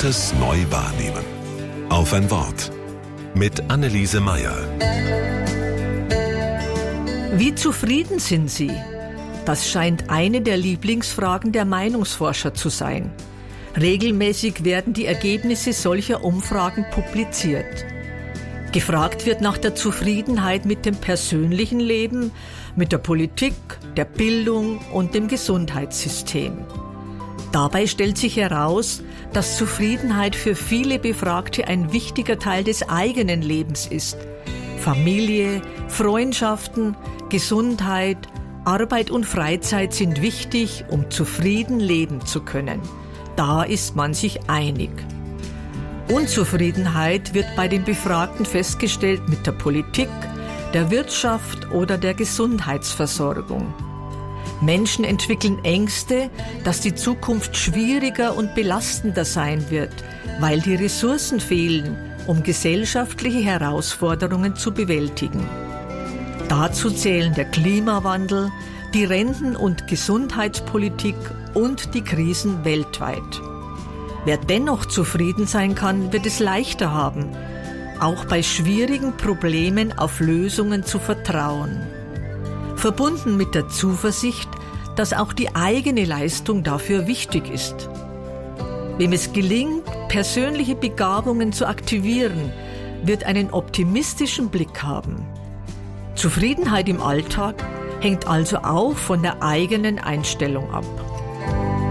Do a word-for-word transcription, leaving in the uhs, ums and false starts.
Bewusstes neu wahrnehmen. Auf ein Wort. Mit Anneliese Meyer. Wie zufrieden sind Sie? Das scheint eine der Lieblingsfragen der Meinungsforscher zu sein. Regelmäßig werden die Ergebnisse solcher Umfragen publiziert. Gefragt wird nach der Zufriedenheit mit dem persönlichen Leben, mit der Politik, der Bildung und dem Gesundheitssystem. Dabei stellt sich heraus, dass Zufriedenheit für viele Befragte ein wichtiger Teil des eigenen Lebens ist. Familie, Freundschaften, Gesundheit, Arbeit und Freizeit sind wichtig, um zufrieden leben zu können. Da ist man sich einig. Unzufriedenheit wird bei den Befragten festgestellt mit der Politik, der Wirtschaft oder der Gesundheitsversorgung. Menschen entwickeln Ängste, dass die Zukunft schwieriger und belastender sein wird, weil die Ressourcen fehlen, um gesellschaftliche Herausforderungen zu bewältigen. Dazu zählen der Klimawandel, die Renten- und Gesundheitspolitik und die Krisen weltweit. Wer dennoch zufrieden sein kann, wird es leichter haben, auch bei schwierigen Problemen auf Lösungen zu vertrauen. Verbunden mit der Zuversicht, dass auch die eigene Leistung dafür wichtig ist. Wem es gelingt, persönliche Begabungen zu aktivieren, wird einen optimistischen Blick haben. Zufriedenheit im Alltag hängt also auch von der eigenen Einstellung ab.